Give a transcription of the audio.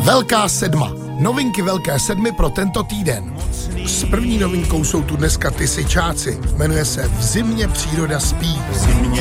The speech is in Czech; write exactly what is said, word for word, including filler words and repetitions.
Velká sedma. Novinky Velké sedmy pro tento týden. Novinky Velké sedmy pro tento týden. S první novinkou jsou tu dneska Tysyčáci. Jmenuje se V zimě příroda spí.